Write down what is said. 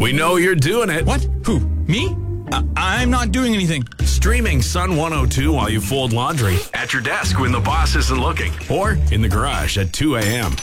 We know you're doing it. What? Who? Me? I'm not doing anything. Streaming Sun 102 while you fold laundry, at your desk when the boss isn't looking, or in the garage at 2 a.m.